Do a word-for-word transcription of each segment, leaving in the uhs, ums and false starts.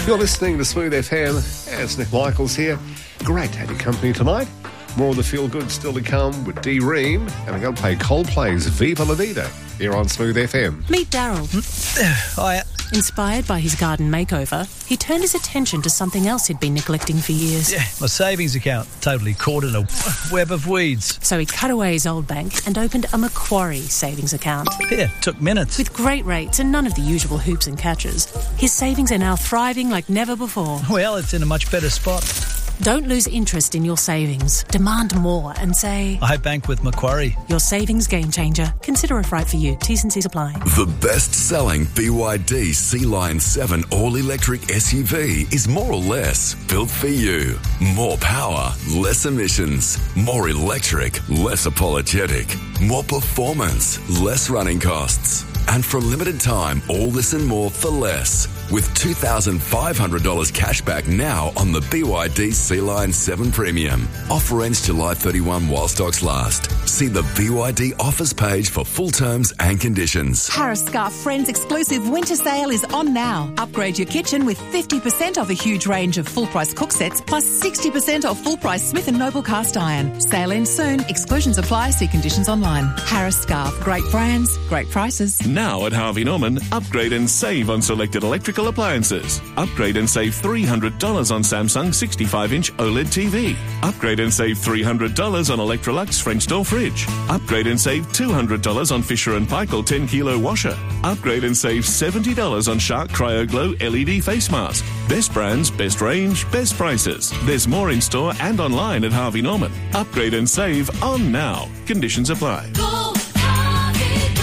You're listening to Smooth F M. It's Nick Michaels here. Great to have your company tonight. More of the feel good still to come with Dee Ream, and I'm going to play Coldplay's Viva La Vida here on Smooth F M. Meet Daryl. Hiya. Inspired by his garden makeover, he turned his attention to something else he'd been neglecting for years. Yeah, my savings account totally caught in a web of weeds. So he cut away his old bank and opened a Macquarie savings account. Yeah, took minutes. With great rates and none of the usual hoops and catches, his savings are now thriving like never before. Well, it's in a much better spot. Don't lose interest in your savings. Demand more and say, I bank with Macquarie. Your savings game changer. Consider if right for you. T's and C's apply. The best-selling B Y D Sea Lion seven all-electric S U V is more or less built for you. More power, less emissions. More electric, less apologetic. More performance, less running costs. And for a limited time, all this and more for less. With two thousand five hundred dollars cash back now on the B Y D Sea Lion seven Premium. Offer ends July thirty-first while stocks last. See the B Y D offers page for full terms and conditions. Harris Scarfe Friends exclusive winter sale is on now. Upgrade your kitchen with fifty percent off a huge range of full-price cook sets plus sixty percent off full-price Smith and Noble cast iron. Sale ends soon. Exclusions apply. See conditions online. Harris Scarfe. Great brands, great prices. Now at Harvey Norman, upgrade and save on selected electrical appliances. Upgrade and save three hundred dollars on Samsung sixty-five inch OLED T V. Upgrade and save three hundred dollars on Electrolux French door fridge. Upgrade and save two hundred dollars on Fisher and Paykel ten kilo washer. Upgrade and save seventy dollars on Shark Cryo Glow L E D face mask. Best brands, best range, best prices. There's more in store and online at Harvey Norman. Upgrade and save on now. Conditions apply. Go, Harvey,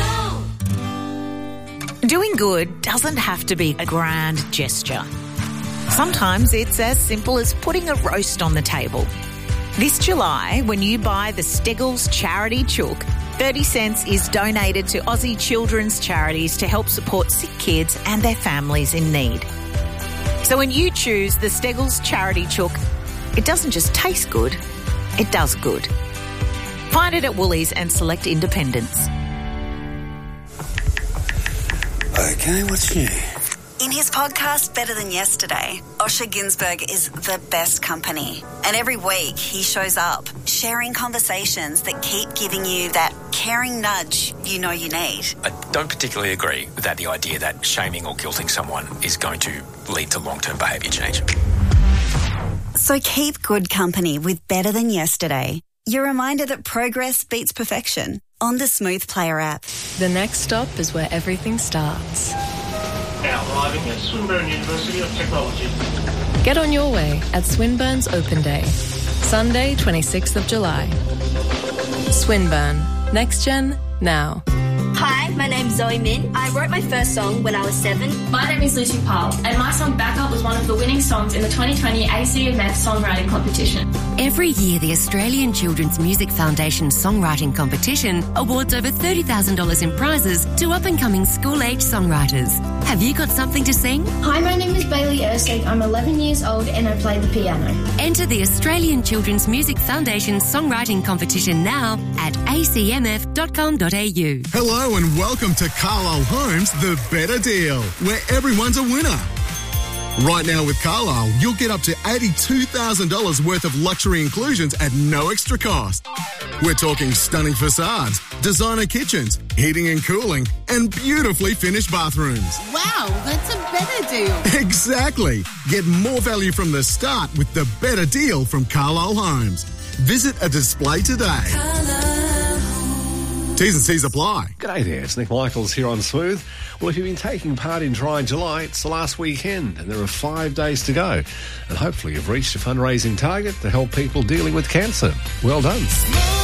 go. Doing good doesn't have to be a grand gesture. Sometimes it's as simple as putting a roast on the table. This July, when you buy the Steggles Charity Chook, thirty cents is donated to Aussie children's charities to help support sick kids and their families in need. So when you choose the Steggles Charity Chook, it doesn't just taste good, it does good. Find it at Woolies and select independents. Okay, what's new? In his podcast, Better Than Yesterday, Osher Günsberg is the best company. And every week he shows up, sharing conversations that keep giving you that caring nudge you know you need. I don't particularly agree with that, the idea that shaming or guilting someone is going to lead to long-term behaviour change. So keep good company with Better Than Yesterday. Your reminder that progress beats perfection on the Smooth Player app. The next stop is where everything starts. Now arriving at Swinburne University of Technology. Get on your way at Swinburne's Open Day, Sunday, twenty-sixth of July. Swinburne. Next Gen, now. Hi, my name's Zoe Min. I wrote my first song when I was seven. My name is Lucy Powell, and my song Backup was one of the winning songs in the twenty twenty A C M F Songwriting Competition. Every year, the Australian Children's Music Foundation Songwriting Competition awards over thirty thousand dollars in prizes to up-and-coming school-age songwriters. Have you got something to sing? Hi, my name is Bailey Ersig. I'm eleven years old and I play the piano. Enter the Australian Children's Music Foundation Songwriting Competition now at a c m f dot com dot a u. Hello and welcome to Carlisle Homes, The Better Deal, where everyone's a winner. Right now with Carlisle, you'll get up to eighty-two thousand dollars worth of luxury inclusions at no extra cost. We're talking stunning facades, designer kitchens, heating and cooling, and beautifully finished bathrooms. Wow, that's a better deal. Exactly. Get more value from the start with The Better Deal from Carlisle Homes. Visit a display today. T's and C's apply. G'day there, it's Nick Michaels here on Smooth. Well, if you've been taking part in Dry July, it's the last weekend and there are five days to go. And hopefully you've reached a fundraising target to help people dealing with cancer. Well done.